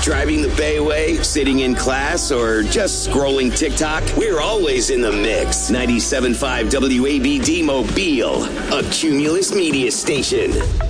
driving the Bayway, sitting in class, or just scrolling TikTok, we're always in the mix. 97.5 WABD Mobile, a Cumulus media station.